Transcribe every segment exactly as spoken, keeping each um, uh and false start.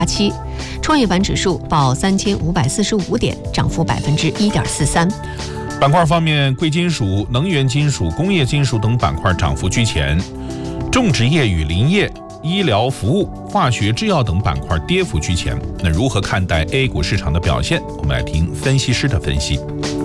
七，创业板指数报三千五百四十五点，涨幅百分之一点四三。 板块方面，贵金属、能源金属、工业金属等板块涨幅居前，种植业与林业、医疗服务、化学制药等板块跌幅居前。那如何看待 A 股市场的表现？我们来听分析师的分析。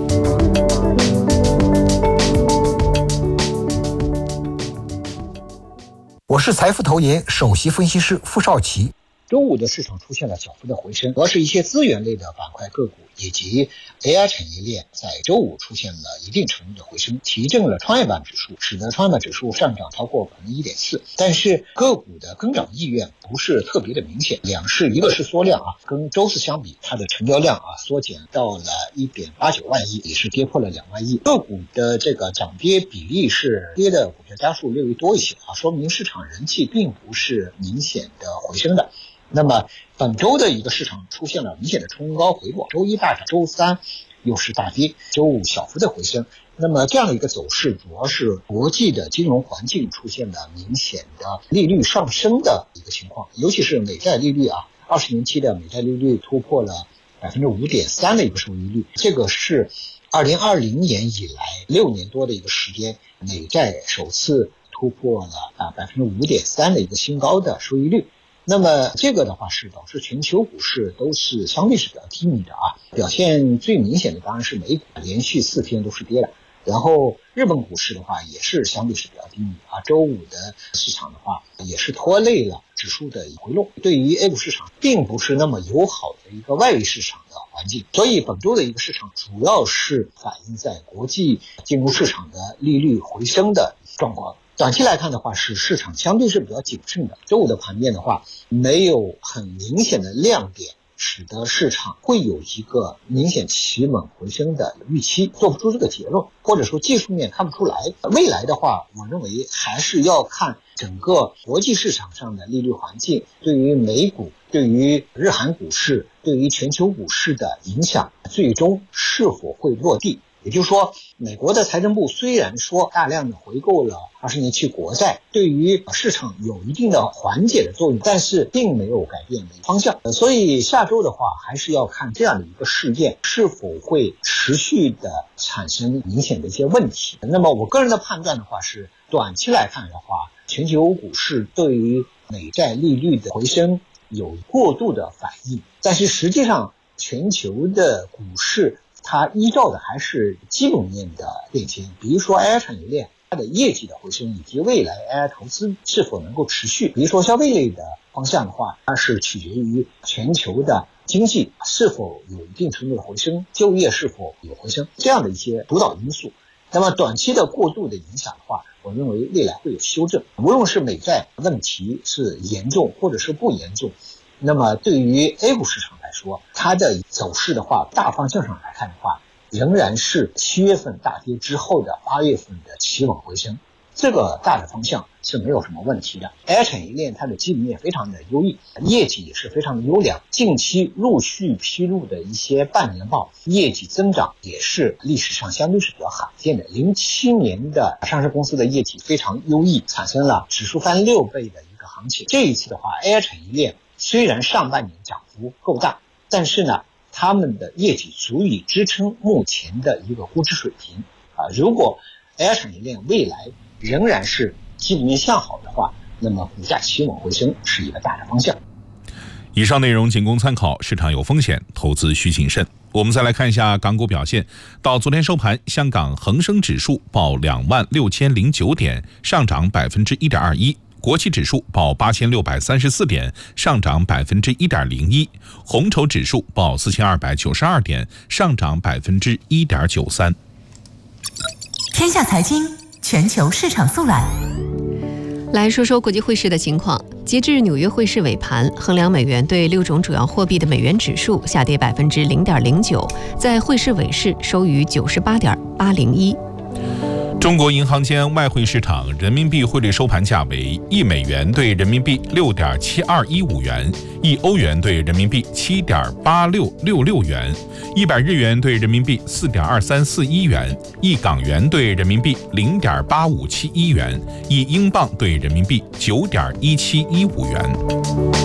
我是财富投研首席分析师傅少奇。 周五的市场出现了小幅的回升，主要是一些资源类的板块个股以及 A I 产业链在周五出现了一定程度的回升，提振了创业板指数，使得创业板指数上涨超过百分之一点四。但是个股的跟涨意愿不是特别的明显，两市一个是缩量啊，跟周四相比，它的成交量啊缩减到了 一点八九万亿，也是跌破了两万亿。个股的这个涨跌比例是跌的股票家数略微多一些啊，说明市场人气并不是明显的回升的。那么本周的一个市场出现了明显的冲高回落，周一大涨，周三又是大跌，周五小幅的回升。那么这样的一个走势主要是国际的金融环境出现了明显的利率上升的一个情况，尤其是美债利率啊，二十年期的美债利率突破了 百分之五点三 的一个收益率，这个是二零二零年以来六年多的一个时间，美债首次突破了啊 百分之五点三 的一个新高的收益率。那么这个的话是导致全球股市都是相对是比较低迷的啊，表现最明显的当然是美股，连续四天都是跌的。然后日本股市的话也是相对是比较低迷啊，周五的市场的话也是拖累了指数的回落，对于 A 股市场并不是那么友好的一个外围市场的环境。所以本周的一个市场主要是反映在国际金融市场的利率回升的状况。短期来看的话，是市场相对是比较谨慎的。周五的盘面的话，没有很明显的亮点，使得市场会有一个明显企稳回升的预期，做不出这个结论，或者说技术面看不出来。未来的话，我认为还是要看整个国际市场上的利率环境对于美股、对于日韩股市、对于全球股市的影响，最终是否会落地。也就是说，美国的财政部虽然说大量的回购了二十年期国债，对于市场有一定的缓解的作用，但是并没有改变方向。所以下周的话，还是要看这样的一个事件是否会持续的产生明显的一些问题。那么我个人的判断的话是，短期来看的话，全球股市对于美债利率的回升有过度的反应，但是实际上全球的股市它依照的还是基本面的变迁，比如说 A I 产业链它的业绩的回升，以及未来 A I 投资是否能够持续。比如说消费类的方向的话，它是取决于全球的经济是否有一定程度的回升，就业是否有回升，这样的一些主导因素。那么短期的过度的影响的话，我认为未来会有修正。无论是美债问题是严重或者是不严重，那么对于 A 股市场来说，它的走势的话，大方向上来看的话，仍然是七月份大跌之后的八月份的企稳回升，这个大的方向是没有什么问题的。A I 产业链它的基本面非常的优异，业绩也是非常的优良，近期陆续披露的一些半年报业绩增长也是历史上相对是比较罕见的。零七年的上市公司的业绩非常优异，产生了指数翻六倍的一个行情。这一次的话 A I 产业链虽然上半年涨幅够大，但是呢，他们的业绩足以支撑目前的一个估值水平啊。如果 A I 产业链未来仍然是基本面向好的话，那么股价企稳回升是一个大的方向。 以上内容仅供参考，市场有风险，投资需谨慎。我们再来看一下港股表现。到昨天收盘，香港恒生指数报两万六千零九点，上涨百分之一点二一。国企指数报八千六百三十四点，上涨百分之一点零一；红筹指数报四千二百九十二点，上涨百分之一点九三。 天下财经全球市场速览。 来说说国际汇市的情况。截至纽约汇市尾盘，衡量美元对六种主要货币的美元指数下跌百分之零点零九，在汇市尾市收于九十八点八零一。 中国银行间外汇市场人民币汇率收盘价为一美元兑人民币六点七二一五元，一欧元兑人民币七点八六六六元，一百日元兑人民币四点二三四一元，一港元兑人民币零点八五七一元，一英镑兑人民币九点一七一五元。